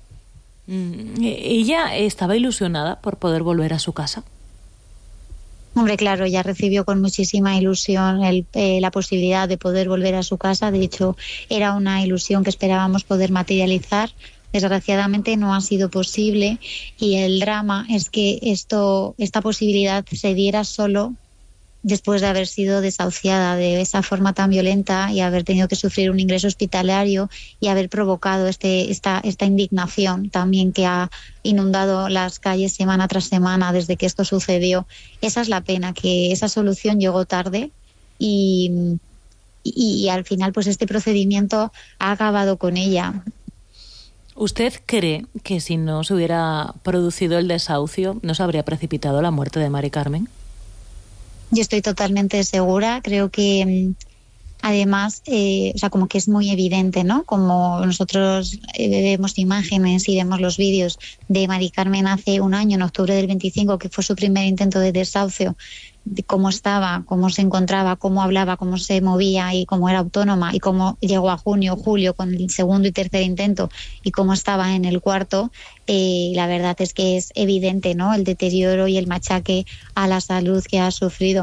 ¿Ella estaba ilusionada por poder volver a su casa? Hombre, claro, ella recibió con muchísima ilusión la posibilidad de poder volver a su casa. De hecho, era una ilusión que esperábamos poder materializar. Desgraciadamente no ha sido posible, y el drama es que esta posibilidad se diera solo después de haber sido desahuciada de esa forma tan violenta y haber tenido que sufrir un ingreso hospitalario y haber provocado esta indignación también que ha inundado las calles semana tras semana desde que esto sucedió. Esa es la pena, que esa solución llegó tarde y al final pues este procedimiento ha acabado con ella. ¿Usted cree que si no se hubiera producido el desahucio no se habría precipitado la muerte de Mari Carmen? Yo estoy totalmente segura, creo que además, como que es muy evidente, ¿no? Como nosotros vemos imágenes y vemos los vídeos de Mari Carmen hace un año, en octubre del 25, que fue su primer intento de desahucio, de cómo estaba, cómo se encontraba, cómo hablaba, cómo se movía y cómo era autónoma, y cómo llegó a junio, julio con el segundo y tercer intento y cómo estaba en el cuarto. La verdad es que es evidente, ¿no? El deterioro y el machaque a la salud que ha sufrido.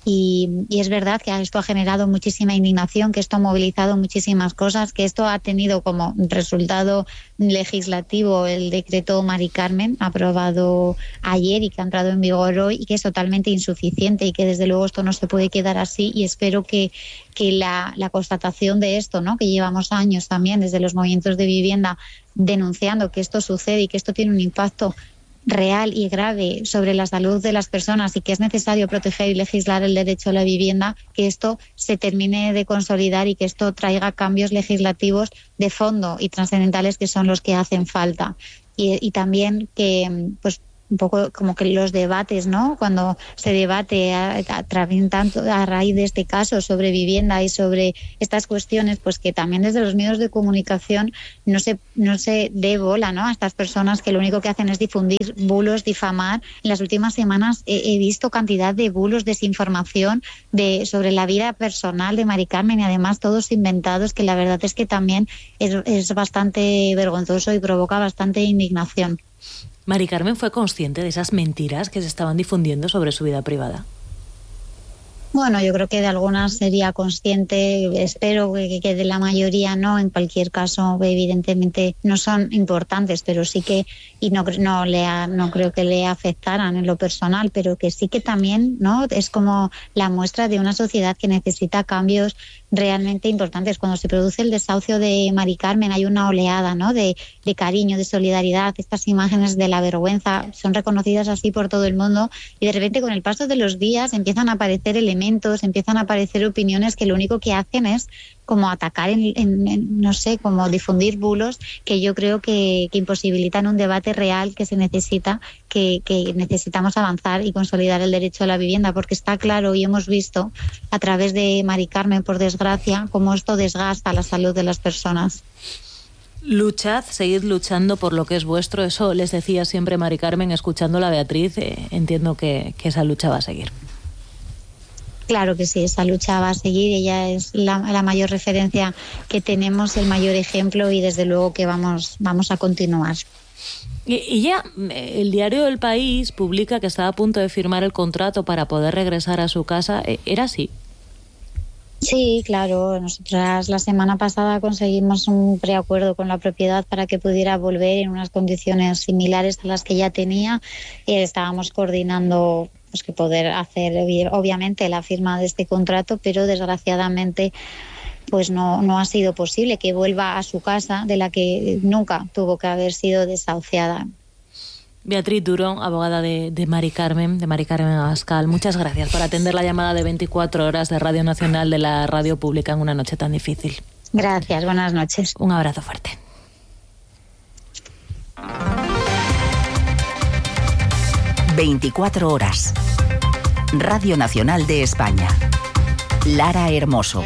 Y es verdad que esto ha generado muchísima indignación, que esto ha movilizado muchísimas cosas, que esto ha tenido como resultado legislativo el decreto Mari Carmen, aprobado ayer y que ha entrado en vigor hoy, y que es totalmente insuficiente y que desde luego esto no se puede quedar así. Y espero que la constatación de esto, ¿no?, que llevamos años también desde los movimientos de vivienda denunciando que esto sucede y que esto tiene un impacto real y grave sobre la salud de las personas y que es necesario proteger y legislar el derecho a la vivienda, que esto se termine de consolidar y que esto traiga cambios legislativos de fondo y trascendentales, que son los que hacen falta. Y también que, pues, un poco como que los debates, ¿no?, cuando se debate tanto a raíz de este caso sobre vivienda y sobre estas cuestiones, pues que también desde los medios de comunicación no se dé bola, ¿no?, a estas personas que lo único que hacen es difundir bulos, difamar. En las últimas semanas he visto cantidad de bulos, desinformación sobre la vida personal de Mari Carmen, y además todos inventados, que la verdad es que también es bastante vergonzoso y provoca bastante indignación. ¿Mari Carmen fue consciente de esas mentiras que se estaban difundiendo sobre su vida privada? Bueno, yo creo que de algunas sería consciente, espero que de la mayoría no. En cualquier caso, evidentemente no son importantes, pero sí que, y no creo que le afectaran en lo personal, pero que sí que también, ¿no?, es como la muestra de una sociedad que necesita cambios realmente importantes. Cuando se produce el desahucio de Mari Carmen hay una oleada, ¿no?, de cariño, de solidaridad. Estas imágenes de la vergüenza son reconocidas así por todo el mundo, y de repente con el paso de los días empiezan a aparecer elementos, empiezan a aparecer opiniones que lo único que hacen es como atacar, no sé, como difundir bulos, que yo creo que imposibilitan un debate real que se necesita, que necesitamos avanzar y consolidar el derecho a la vivienda, porque está claro y hemos visto a través de Mari Carmen, por desgracia, cómo esto desgasta la salud de las personas. Luchad, seguid luchando por lo que es vuestro. Eso les decía siempre Mari Carmen, escuchándola a Beatriz. Entiendo que esa lucha va a seguir. Claro que sí, esa lucha va a seguir. Ella es la mayor referencia que tenemos, el mayor ejemplo, y desde luego que vamos a continuar. Y ya el diario El País publica que estaba a punto de firmar el contrato para poder regresar a su casa. ¿Era así? Sí, claro. Nosotras la semana pasada conseguimos un preacuerdo con la propiedad para que pudiera volver en unas condiciones similares a las que ya tenía. Estábamos coordinando pues que poder hacer obviamente la firma de este contrato, pero desgraciadamente pues no ha sido posible que vuelva a su casa, de la que nunca tuvo que haber sido desahuciada. Beatriz Duro, abogada de Mari Carmen Abascal, muchas gracias por atender la llamada de 24 horas de Radio Nacional, de la radio pública, en una noche tan difícil. Gracias, buenas noches. Un abrazo fuerte. ...24 horas... Radio Nacional de España. Lara Hermoso.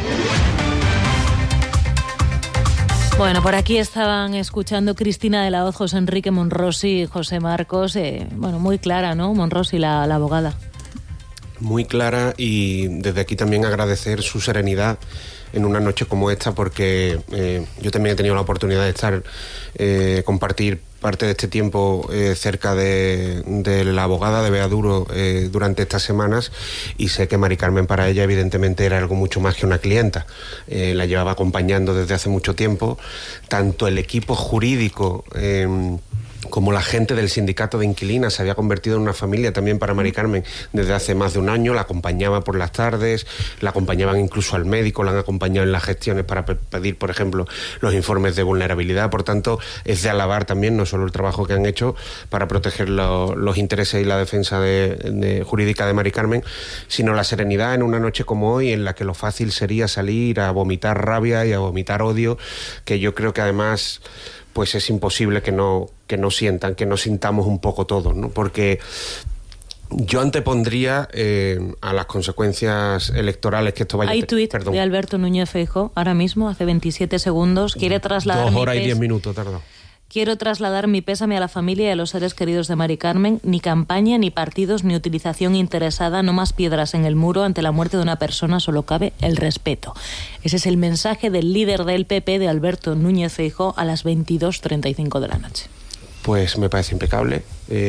Bueno, por aquí estaban escuchando Cristina de la Hoz, José Enrique Monrosi y José Marcos. Bueno, muy clara, ¿no?, Monrosi, la abogada. Muy clara, y desde aquí también agradecer su serenidad en una noche como esta, porque yo también he tenido la oportunidad de estar, compartir parte de este tiempo cerca de la abogada de Bea Duro durante estas semanas, y sé que Mari Carmen para ella evidentemente era algo mucho más que una clienta. La llevaba acompañando desde hace mucho tiempo, tanto el equipo jurídico como la gente del sindicato de inquilinas. Se había convertido en una familia también para Mari Carmen desde hace más de un año. La acompañaba por las tardes, la acompañaban incluso al médico, la han acompañado en las gestiones para pedir, por ejemplo, los informes de vulnerabilidad. Por tanto, es de alabar también no solo el trabajo que han hecho para proteger los intereses y la defensa jurídica de Mari Carmen, sino la serenidad en una noche como hoy, en la que lo fácil sería salir a vomitar rabia y a vomitar odio, que yo creo que además pues es imposible que no sintamos un poco todos, ¿no? Porque yo antepondría a las consecuencias electorales que esto vaya a tener. Hay tuit de Alberto Núñez Feijóo ahora mismo, hace 27 segundos. Quiere trasladar 2 horas y 10 minutos tardó. Quiero trasladar mi pésame a la familia y a los seres queridos de Mari Carmen. Ni campaña, ni partidos, ni utilización interesada. No más piedras en el muro ante la muerte de una persona. Solo cabe el respeto. Ese es el mensaje del líder del PP, de Alberto Núñez Feijóo, a las 22:35 de la noche. pues me parece impecable,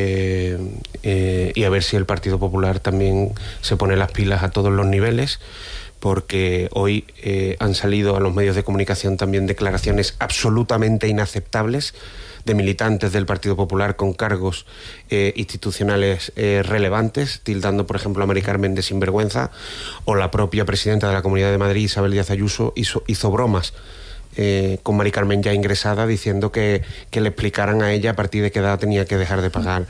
y a ver si el Partido Popular también se pone las pilas a todos los niveles, porque hoy han salido a los medios de comunicación también declaraciones absolutamente inaceptables de militantes del Partido Popular con cargos institucionales relevantes, tildando, por ejemplo, a Mari Carmen de sinvergüenza, o la propia presidenta de la Comunidad de Madrid, Isabel Díaz Ayuso, hizo bromas con Mari Carmen ya ingresada, diciendo que le explicaran a ella a partir de qué edad tenía que dejar de pagar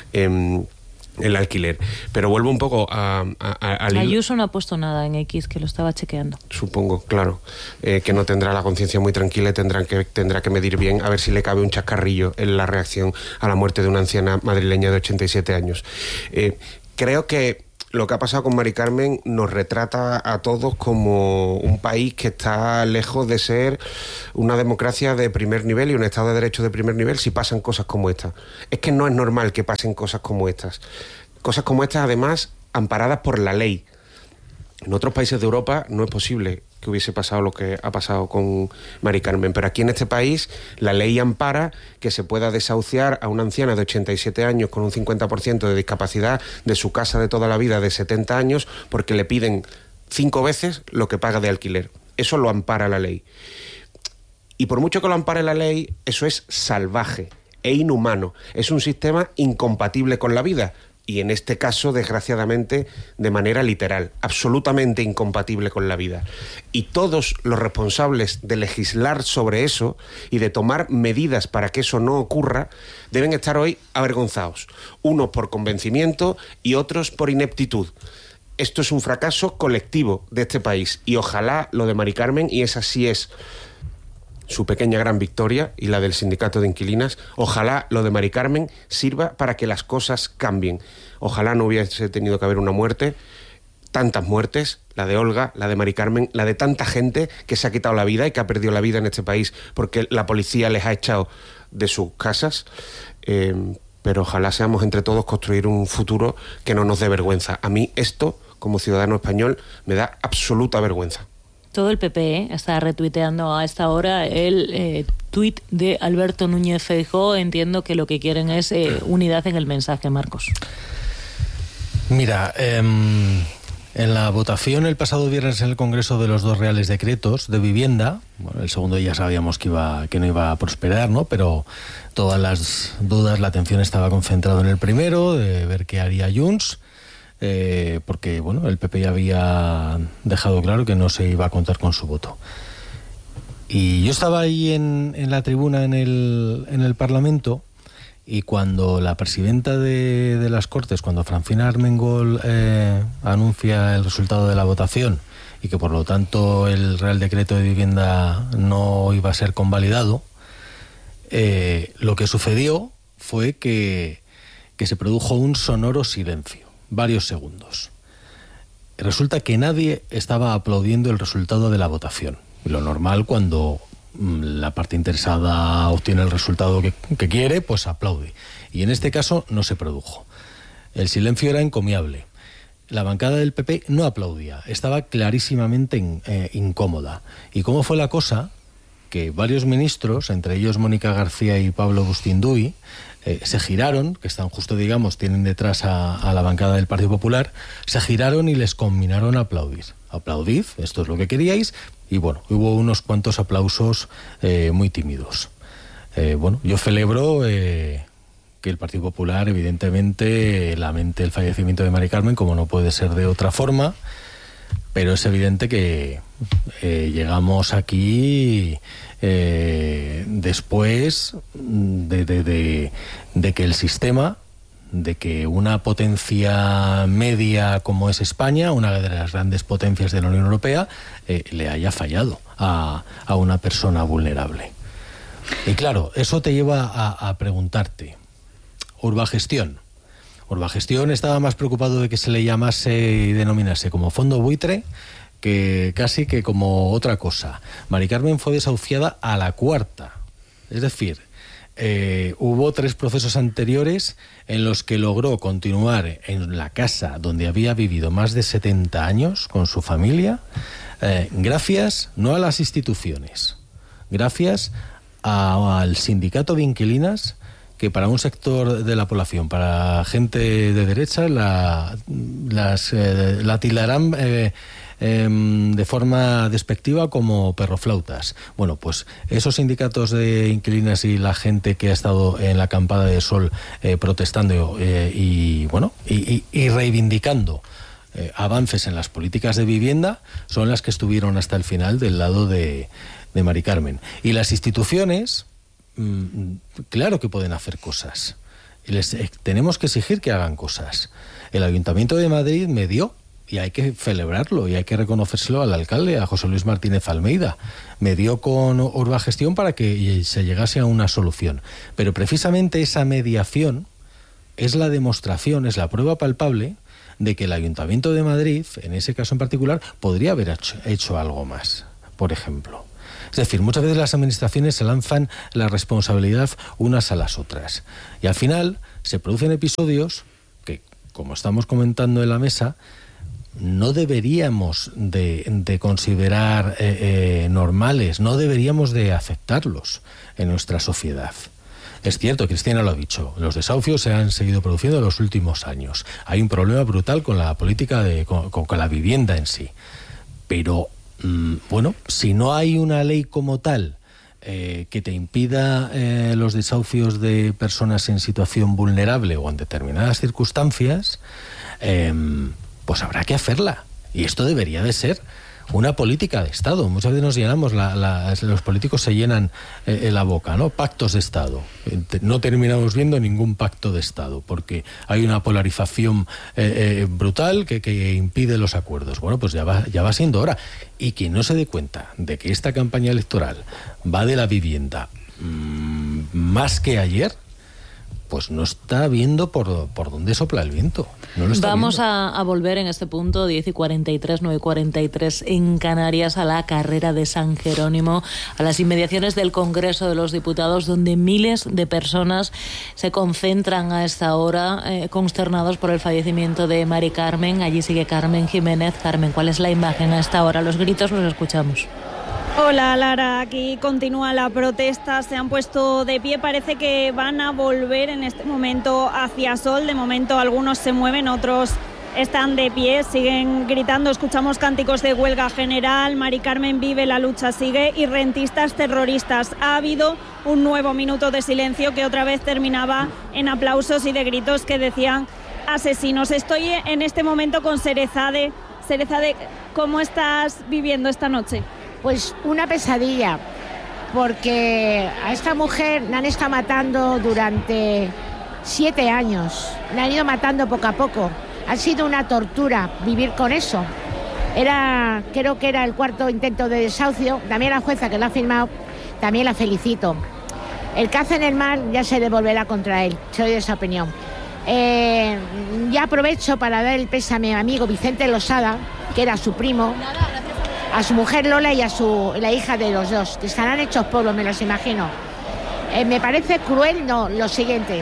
el alquiler. Pero vuelvo un poco al Ayuso no ha puesto nada en X, que lo estaba chequeando. Supongo, claro, que no tendrá la conciencia muy tranquila y tendrá que medir bien a ver si le cabe un chascarrillo en la reacción a la muerte de una anciana madrileña de 87 años. Creo que lo que ha pasado con Mari Carmen nos retrata a todos como un país que está lejos de ser una democracia de primer nivel y un Estado de Derecho de primer nivel si pasan cosas como estas. Es que no es normal que pasen cosas como estas. Cosas como estas, además, amparadas por la ley. En otros países de Europa no es posible que hubiese pasado lo que ha pasado con Mari Carmen, pero aquí en este país la ley ampara que se pueda desahuciar a una anciana de 87 años con un 50% de discapacidad de su casa de toda la vida de 70 años porque le piden 5 veces lo que paga de alquiler. Eso lo ampara la ley. Y por mucho que lo ampare la ley, eso es salvaje e inhumano. Es un sistema incompatible con la vida. Y en este caso, desgraciadamente, de manera literal, absolutamente incompatible con la vida. Y todos los responsables de legislar sobre eso y de tomar medidas para que eso no ocurra, deben estar hoy avergonzados. Unos por convencimiento y otros por ineptitud. Esto es un fracaso colectivo de este país. Y ojalá lo de Mari Carmen, y esa sí es su pequeña gran victoria, y la del sindicato de inquilinas, ojalá lo de Mari Carmen sirva para que las cosas cambien. Ojalá no hubiese tenido que haber una muerte, tantas muertes, la de Olga, la de Mari Carmen, la de tanta gente que se ha quitado la vida y que ha perdido la vida en este país porque la policía les ha echado de sus casas. Pero ojalá seamos entre todos construir un futuro que no nos dé vergüenza. A mí esto, como ciudadano español, me da absoluta vergüenza. Todo el PP está retuiteando a esta hora el tuit de Alberto Núñez Feijóo. Entiendo que lo que quieren es unidad en el mensaje, Marcos. Mira, en la votación el pasado viernes en el Congreso de los 2 reales decretos de vivienda, bueno, el segundo ya sabíamos que no iba a prosperar, ¿no? Pero todas las dudas, la atención estaba concentrada en el primero, de ver qué haría Junts. Porque bueno, el PP ya había dejado claro que no se iba a contar con su voto. Y yo estaba ahí en la tribuna en el Parlamento, y cuando la presidenta de las Cortes, cuando Francina Armengol anuncia el resultado de la votación y que por lo tanto el Real Decreto de Vivienda no iba a ser convalidado, lo que sucedió fue que se produjo un sonoro silencio. Varios segundos. Resulta que nadie estaba aplaudiendo el resultado de la votación. Lo normal, cuando la parte interesada obtiene el resultado que quiere, pues aplaude. Y en este caso no se produjo. El silencio era encomiable. La bancada del PP no aplaudía. Estaba clarísimamente incómoda. ¿Y cómo fue la cosa? Que varios ministros, entre ellos Mónica García y Pablo Bustinduy, se giraron, que están justo, digamos, tienen detrás a la bancada del Partido Popular, se giraron y les conminaron a aplaudir. Aplaudid, esto es lo que queríais, y bueno, hubo unos cuantos aplausos muy tímidos. Bueno, yo celebro que el Partido Popular, evidentemente, lamente el fallecimiento de Mari Carmen, como no puede ser de otra forma, pero es evidente que llegamos aquí después de que el sistema, de que una potencia media como es España, una de las grandes potencias de la Unión Europea, le haya fallado a una persona vulnerable. Y claro, eso te lleva a preguntarte, Urbagestión. Urbagestión estaba más preocupado de que se le llamase y denominase como fondo buitre que casi que como otra cosa. Mari Carmen fue desahuciada a la 4ª. Es decir, hubo 3 procesos anteriores en los que logró continuar en la casa donde había vivido más de 70 años con su familia, gracias no a las instituciones, gracias al sindicato de inquilinas, que para un sector de la población, para gente de derecha, la tildarán de forma despectiva como perroflautas. Bueno, pues esos sindicatos de inquilinas y la gente que ha estado en la acampada de Sol protestando y reivindicando avances en las políticas de vivienda son las que estuvieron hasta el final del lado de Mari Carmen. Y las instituciones, claro que pueden hacer cosas. Y tenemos que exigir que hagan cosas. El Ayuntamiento de Madrid medió, y hay que celebrarlo, y hay que reconocérselo al alcalde, a José Luis Martínez Almeida. Medió con Urbagestión para que se llegase a una solución. Pero precisamente esa mediación es la demostración, es la prueba palpable de que el Ayuntamiento de Madrid, en ese caso en particular, podría haber hecho algo más, por ejemplo. Es decir, muchas veces las administraciones se lanzan la responsabilidad unas a las otras. Y al final se producen episodios que, como estamos comentando en la mesa, no deberíamos de considerar normales, no deberíamos de aceptarlos en nuestra sociedad. Es cierto, Cristina lo ha dicho, los desahucios se han seguido produciendo en los últimos años. Hay un problema brutal con la política, con la vivienda en sí. Pero, bueno, si no hay una ley como tal que te impida los desahucios de personas en situación vulnerable o en determinadas circunstancias, pues habrá que hacerla. Y esto debería de ser una política de Estado. Muchas veces nos llenamos, los políticos se llenan la boca, ¿no? Pactos de Estado. No terminamos viendo ningún pacto de Estado, porque hay una polarización brutal que impide los acuerdos. Bueno, pues ya va siendo hora. Y quien no se dé cuenta de que esta campaña electoral va de la vivienda más que ayer, pues no está viendo por dónde sopla el viento. No lo está Vamos viendo. a volver en este punto, 10:43, 9:43 en Canarias, a la carrera de San Jerónimo, a las inmediaciones del Congreso de los Diputados, donde miles de personas se concentran a esta hora, consternados por el fallecimiento de Mari Carmen. Allí sigue Carmen Jiménez. Carmen, ¿cuál es la imagen a esta hora? Los gritos los escuchamos. Hola Lara, aquí continúa la protesta, se han puesto de pie, parece que van a volver en este momento hacia Sol. De momento algunos se mueven, otros están de pie, siguen gritando, escuchamos cánticos de huelga general, Mari Carmen vive, la lucha sigue, y rentistas terroristas. Ha habido un nuevo minuto de silencio que otra vez terminaba en aplausos y de gritos que decían asesinos. Estoy en este momento con Serezade. Serezade, ¿cómo estás viviendo esta noche? Pues una pesadilla, porque a esta mujer la han estado matando durante 7 años, la han ido matando poco a poco, ha sido una tortura vivir con eso. Creo que era el 4º intento de desahucio, también la jueza que lo ha firmado, también la felicito. El que hace en el mal ya se devolverá contra él, soy de esa opinión. Ya aprovecho para dar el pésame a mi amigo Vicente Losada, que era su primo, a su mujer Lola y a la hija de los dos, que estarán hechos polvo, me los imagino. Me parece cruel lo siguiente.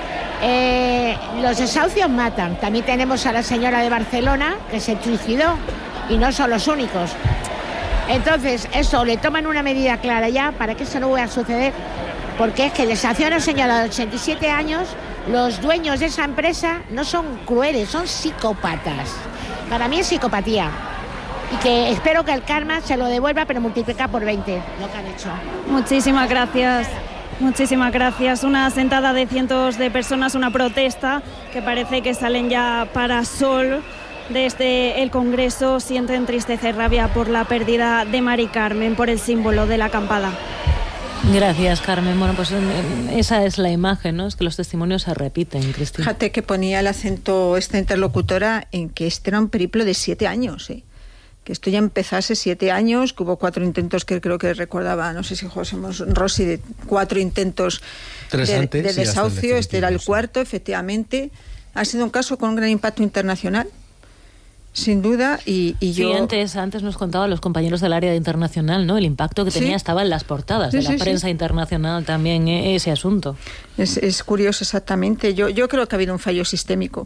Los desahucios matan. También tenemos a la señora de Barcelona, que se suicidó, y no son los únicos. Entonces, eso, le toman una medida clara ya para que eso no vuelva a suceder, porque es que desahució a una señora de 87 años, los dueños de esa empresa no son crueles, son psicópatas. Para mí es psicopatía. Y que espero que el karma se lo devuelva, pero multiplica por 20 lo que han hecho. Muchísimas gracias. Muchísimas gracias. Una sentada de cientos de personas, una protesta que parece que salen ya para Sol. Desde el Congreso sienten tristeza y rabia por la pérdida de Mari Carmen, por el símbolo de la acampada. Gracias, Carmen. Bueno, pues esa es la imagen, ¿no? Es que los testimonios se repiten, Cristina. Fíjate que ponía el acento esta interlocutora en que este era un periplo de 7 años, que esto ya empezase 7 años, que hubo 4 intentos que creo que recordaba, no sé si José Rossi, de 4 intentos de desahucio, este era el 4º, efectivamente. Ha sido un caso con un gran impacto internacional, sin duda, y yo... Sí, antes nos contaban los compañeros del área internacional, ¿no? El impacto que tenía estaba en las portadas de la prensa internacional también, ese asunto. Es curioso, exactamente. Yo creo que ha habido un fallo sistémico.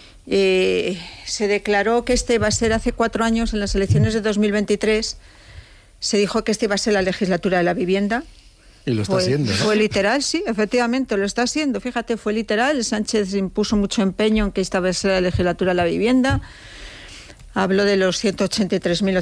Se declaró que este iba a ser hace 4 años, en las elecciones de 2023, se dijo que este iba a ser la legislatura de la vivienda. Y lo está siendo, ¿no? Fue literal, sí, efectivamente, lo está siendo. Fíjate, fue literal. Sánchez impuso mucho empeño en que esta vez sea la legislatura de la vivienda. Habló de los 183.000 o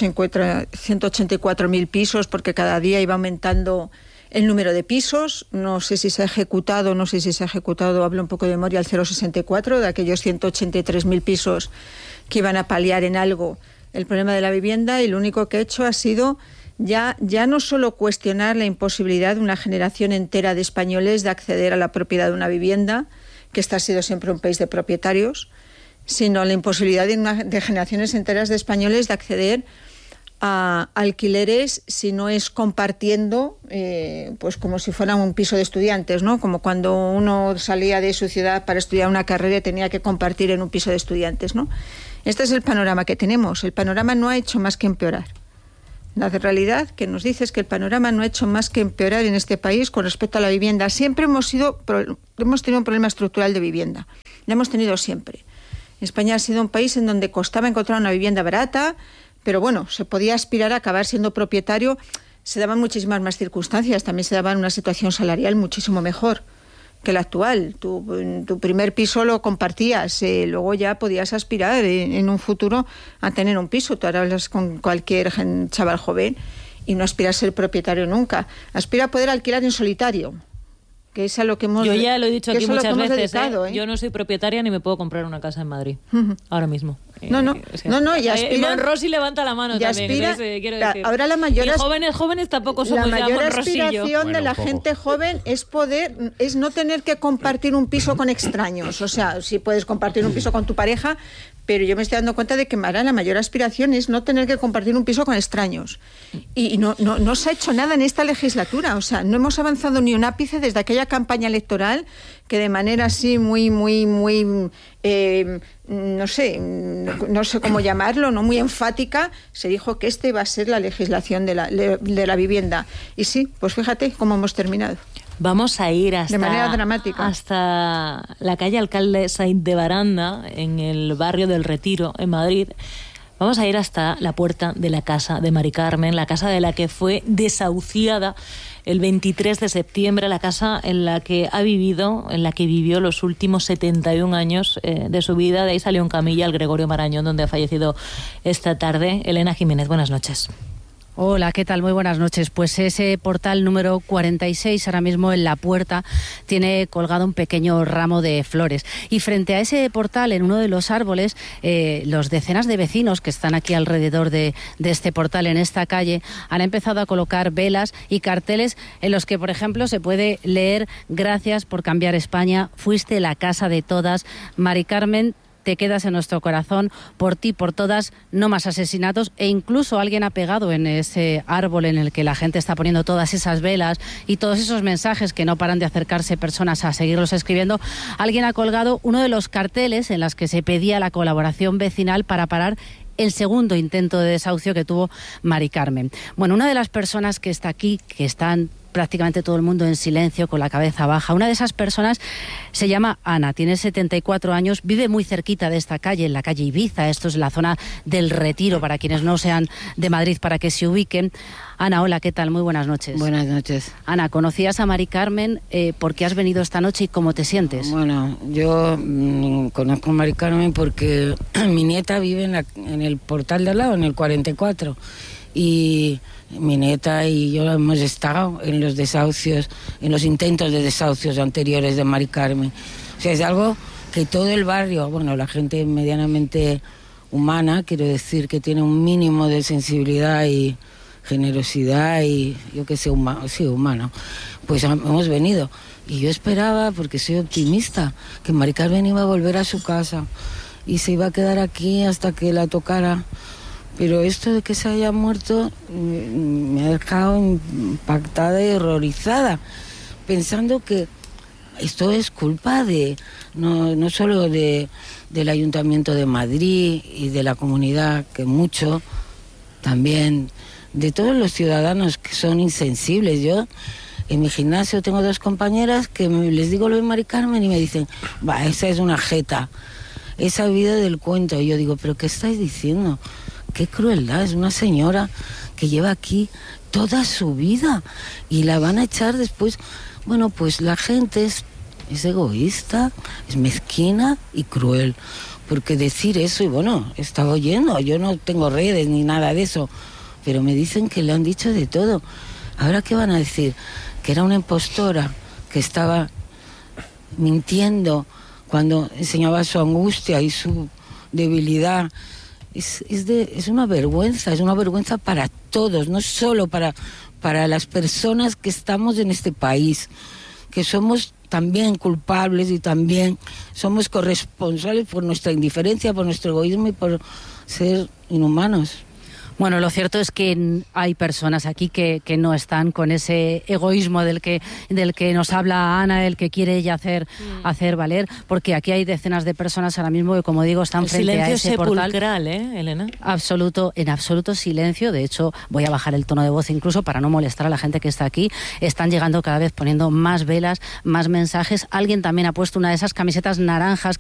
184.000 pisos, porque cada día iba aumentando el número de pisos. No sé si se ha ejecutado, hablo un poco de memoria, el 0,64, de aquellos 183.000 pisos que iban a paliar en algo el problema de la vivienda, y lo único que ha hecho ha sido ya no solo cuestionar la imposibilidad de una generación entera de españoles de acceder a la propiedad de una vivienda, que esta ha sido siempre un país de propietarios, sino la imposibilidad de generaciones enteras de españoles de acceder a alquileres si no es compartiendo, pues como si fuera un piso de estudiantes, ¿no? Como cuando uno salía de su ciudad para estudiar una carrera y tenía que compartir en un piso de estudiantes, ¿no? Este es el panorama que tenemos. El panorama no ha hecho más que empeorar. La realidad que nos dice es que el panorama no ha hecho más que empeorar en este país con respecto a la vivienda. Siempre hemos tenido un problema estructural de vivienda. Lo hemos tenido siempre. España ha sido un país en donde costaba encontrar una vivienda barata, pero bueno, se podía aspirar a acabar siendo propietario. Se daban muchísimas más circunstancias. También se daba una situación salarial muchísimo mejor que la actual. Tu primer piso lo compartías, luego ya podías aspirar en un futuro a tener un piso. Tú ahora hablas con cualquier chaval joven y no aspira a ser propietario nunca. Aspira a poder alquilar en solitario, que es a lo que hemos... Yo ya lo he dicho aquí muchas veces, dedicado, Yo no soy propietaria ni me puedo comprar una casa en Madrid, ahora mismo. No, y aspira... Monrossi levanta la mano también, aspira, entonces, quiero decir. Ahora la mayor... Y jóvenes tampoco somos ya Monrosillo. La mayor aspiración de la gente joven es no tener que compartir un piso con extraños. O sea, sí puedes compartir un piso con tu pareja, pero yo me estoy dando cuenta de que ahora la mayor aspiración es no tener que compartir un piso con extraños. Y no se ha hecho nada en esta legislatura. O sea, no hemos avanzado ni un ápice desde aquella campaña electoral que de manera así muy no sé cómo llamarlo, no muy enfática, se dijo que esta iba a ser la legislación de la vivienda. Y sí, pues fíjate cómo hemos terminado. Vamos a ir de manera dramática hasta la calle Alcalde Sainz de Baranda, en el barrio del Retiro, en Madrid. Vamos a ir hasta la puerta de la casa de Mari Carmen, la casa de la que fue desahuciada el 23 de septiembre, la casa en la que vivió los últimos 71 años de su vida. De ahí salió en camilla el Gregorio Marañón, donde ha fallecido esta tarde. Elena Jiménez, buenas noches. Hola, ¿qué tal? Muy buenas noches. Pues ese portal número 46, ahora mismo en la puerta, tiene colgado un pequeño ramo de flores. Y frente a ese portal, en uno de los árboles, los decenas de vecinos que están aquí alrededor de este portal, en esta calle, han empezado a colocar velas y carteles en los que, por ejemplo, se puede leer: gracias por cambiar España, fuiste la casa de todas, Mari Carmen, te quedas en nuestro corazón, por ti, por todas, no más asesinatos. E incluso alguien ha pegado en ese árbol en el que la gente está poniendo todas esas velas y todos esos mensajes que no paran de acercarse personas a seguirlos escribiendo. Alguien ha colgado uno de los carteles en los que se pedía la colaboración vecinal para parar el segundo intento de desahucio que tuvo Mari Carmen. Bueno, una de las personas que está aquí, que están prácticamente todo el mundo en silencio, con la cabeza baja. Una de esas personas se llama Ana, tiene 74 años, vive muy cerquita de esta calle, en la calle Ibiza. Esto es la zona del Retiro, para quienes no sean de Madrid, para que se ubiquen. Ana, hola, ¿qué tal? Muy buenas noches. Buenas noches. Ana, ¿conocías a Mari Carmen? ¿Por qué has venido esta noche y cómo te sientes? Bueno, yo conozco a Mari Carmen porque mi nieta vive en el portal de al lado, en el 44. Y mi nieta y yo hemos estado en los desahucios, en los intentos de desahucios anteriores de Mari Carmen. O sea, es algo que todo el barrio, bueno, la gente medianamente humana, quiero decir, que tiene un mínimo de sensibilidad y generosidad y yo qué sé, humano, pues hemos venido. Y yo esperaba, porque soy optimista, que Mari Carmen iba a volver a su casa y se iba a quedar aquí hasta que la tocara. Pero esto de que se haya muerto me ha dejado impactada y horrorizada, pensando que esto es culpa de no solo del Ayuntamiento de Madrid y de la comunidad, que mucho, también de todos los ciudadanos que son insensibles. Yo en mi gimnasio tengo dos compañeras que les digo lo de Mari Carmen y me dicen, esa es una jeta, esa vida del cuento. Y yo digo, ¿pero qué estáis diciendo? Qué crueldad, es una señora que lleva aquí toda su vida y la van a echar después. Bueno, pues la gente es egoísta, es mezquina y cruel, porque decir eso, y bueno, estaba oyendo, yo no tengo redes ni nada de eso, pero me dicen que le han dicho de todo. Ahora, ¿qué van a decir? Que era una impostora, que estaba mintiendo cuando enseñaba su angustia y su debilidad. Es una vergüenza para todos, no solo para las personas que estamos en este país, que somos también culpables y también somos corresponsables por nuestra indiferencia, por nuestro egoísmo y por ser inhumanos. Bueno, lo cierto es que hay personas aquí que no están con ese egoísmo del que nos habla Ana, el que quiere ella hacer valer, porque aquí hay decenas de personas ahora mismo que, como digo, están frente a ese portal. Sepulcral, Elena. En absoluto silencio. De hecho, voy a bajar el tono de voz incluso para no molestar a la gente que está aquí. Están llegando cada vez poniendo más velas, más mensajes. Alguien también ha puesto una de esas camisetas naranjas